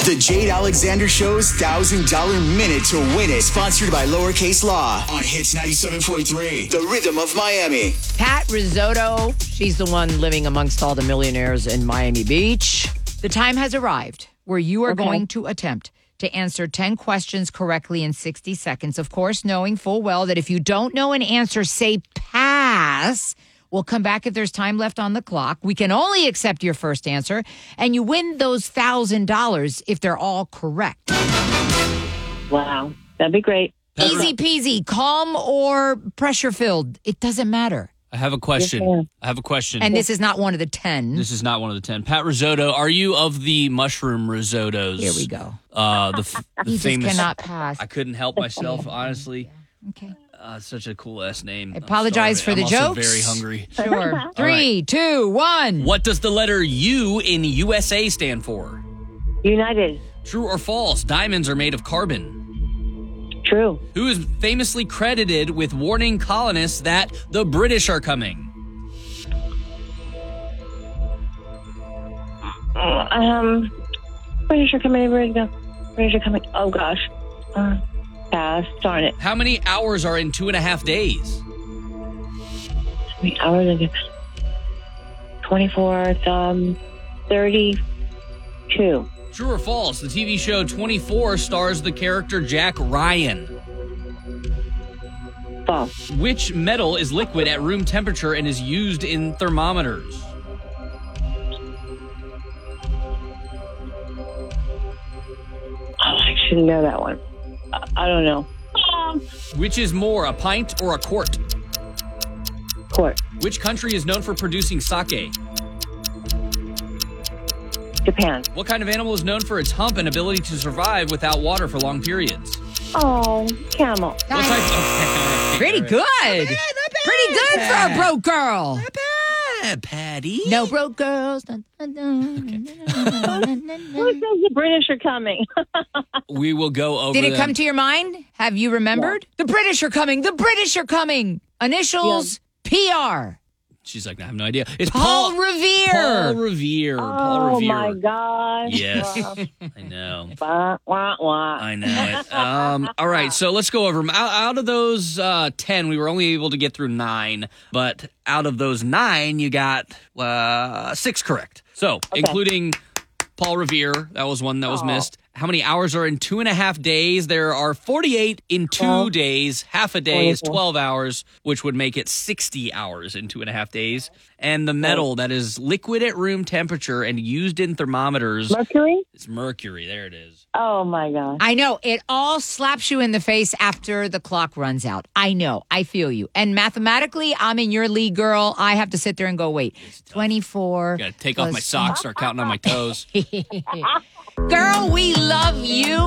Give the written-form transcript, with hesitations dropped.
The Jade Alexander Show's $1,000 minute to win it. Sponsored by Lowercase Law on Hits 97.3. The Rhythm of Miami. Pat Risotto, she's the one living amongst all the millionaires in Miami Beach. The time has arrived where you are going to attempt to answer 10 questions correctly in 60 seconds. Of course, knowing full well that if you don't know an answer, say pass. We'll come back if there's time left on the clock. We can only accept your first answer, and you win those $1,000 if they're all correct. Wow. That'd be great. Easy peasy, calm or pressure-filled. It doesn't matter. I have a question. And this is not one of the 10. This is not one of the 10. Pat Risotto, are you of the mushroom risottos? Here we go. The You famous. just cannot pass. I couldn't help myself, honestly. Okay. Such a cool ass name. I apologize for the I'm jokes. also very hungry. Sure. 3, 2, 1. What does the letter U in USA stand for? United. True or false? Diamonds are made of carbon. True. Who is famously credited with warning colonists that the British are coming? British are coming. British are coming. Oh, gosh. Pass. Darn it. How many hours are in 2.5 days? How many hours? 24, 32. True or false? The TV show 24 stars the character Jack Ryan. False. Which metal is liquid at room temperature and is used in thermometers? Oh, I should know that one. I don't know. Which is more, a pint or a quart? Court. Which country is known for producing sake? Japan. What kind of animal is known for its hump and ability to survive without water for long periods? Oh, camel. What type Pretty good. Pretty good for a broke girl. Patty? No broke girls. Who says the British are coming? We will go over Did it them. come to your mind? Have you remembered? The British are coming. The British are coming. Initials PR. She's like, I have no idea. It's Paul Revere. Paul Revere. Paul Revere. My gosh. Yes. I know. Wah, wah, wah. I know it. All right, so let's go over them. Out of those 10, we were only able to get through 9. But out of those 9, you got 6 correct. So, including Paul Revere, that was one that was missed. How many hours are in 2.5 days? There are 48 in 2 days. Half a day is 12 hours, which would make it 60 hours in 2.5 days. And the metal that is liquid at room temperature and used in thermometers. Mercury? It's mercury. There it is. Oh, my gosh. I know. It all slaps you in the face after the clock runs out. I know. I feel you. And mathematically, I'm in your league, girl. I have to sit there and go, wait, 24. Got to take off my socks, start counting on my toes. Girl, we love you.